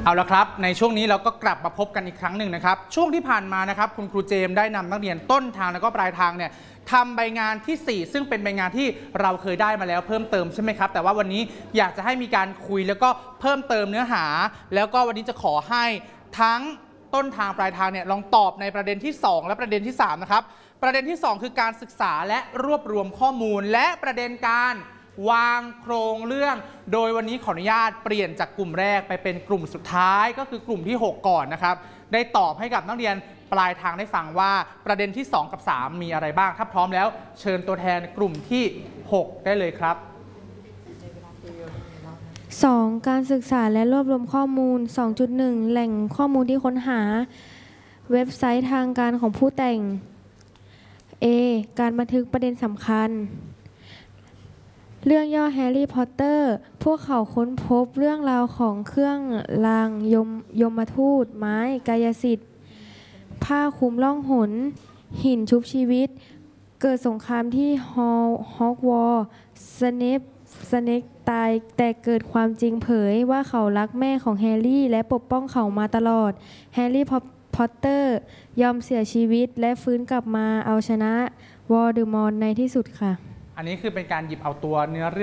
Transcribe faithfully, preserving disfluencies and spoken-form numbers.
เอาละครับในช่วงนี้เราก็กลับมาพบกันอีกครั้งหนึ่งนะครับช่วงที่ผ่านมานะครับคุณครูเจมส์ได้นำนักเรียนต้นทางแล้วก็ปลายทางเนี่ยทำใบงานที่สี่ซึ่งเป็นใบงานที่เราเคยได้มาแล้วเพิ่มเติมใช่ไหมครับแต่ว่าวันนี้อยากจะให้มีการคุยแล้วก็เพิ่มเติมเนื้อหาแล้วก็วันนี้จะขอให้ทั้งต้นทางปลายทางเนี่ยลองตอบในประเด็นที่สองและประเด็นที่สามนะครับประเด็นที่สองคือการศึกษาและรวบรวมข้อมูลและประเด็นการวางโครงเรื่องโดยวันนี้ขออนุญาตเปลี่ยนจากกลุ่มแรกไปเป็นกลุ่มสุดท้ายก็คือกลุ่มที่หกก่อนนะครับได้ตอบให้กับนักเรียนปลายทางได้ฟังว่าประเด็นที่สองกับสามมีอะไรบ้างถ้าพร้อมแล้วเชิญตัวแทนกลุ่มที่หกได้เลยครับสอง การศึกษาและรวบรวมข้อมูล สองจุดหนึ่ง แหล่งข้อมูลที่ค้นหาเว็บไซต์ทางการของผู้แต่ง A การบันทึกประเด็นสำคัญเรื่องย่อแฮร์รี่พอตเตอร์พวกเขาค้นพบเรื่องราวของเครื่องรางยมยมทูตไม้กายสิทธิ์ผ้าคลุมล่องหนหินชุบชีวิตเกิดสงครามที่ฮอกวอร์สเนปสเนกตายแต่เกิดความจริงเผยว่าเขารักแม่ของแฮร์รี่และปกป้องเขามาตลอดแฮร์รี่พอตเตอร์ยอมเสียชีวิตและฟื้นกลับมาเอาชนะวอลเดอมอร์ในที่สุดค่ะอันนี้คือเป็นการหยิบเอาตัวเนื้อเรื่อง